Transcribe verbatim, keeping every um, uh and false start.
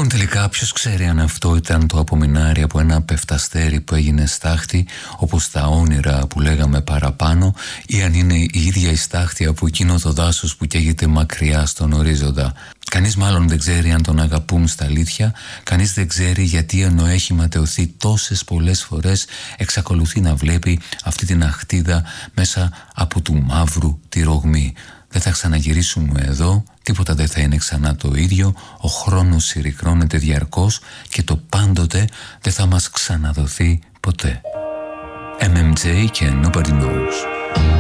Λοιπόν, τελικά ποιος ξέρει αν αυτό ήταν το απομεινάρι από ένα πεφταστέρι που έγινε στάχτη, όπως τα όνειρα που λέγαμε παραπάνω, ή αν είναι η ίδια η στάχτη από εκείνο το δάσος που καίγεται μακριά στον ορίζοντα. Κανείς μάλλον δεν ξέρει αν τον αγαπούν στα αλήθεια, κανείς δεν ξέρει γιατί ενώ έχει ματαιωθεί τόσες πολλές φορές εξακολουθεί να βλέπει αυτή την αχτίδα μέσα από του μαύρου τη ρογμή. Δεν θα ξαναγυρίσουμε εδώ, τίποτα δεν θα είναι ξανά το ίδιο, ο χρόνος συρρυκνώνεται διαρκώς και το πάντοτε δεν θα μας ξαναδοθεί ποτέ. εμ εμ τζέι και Nobody Knows.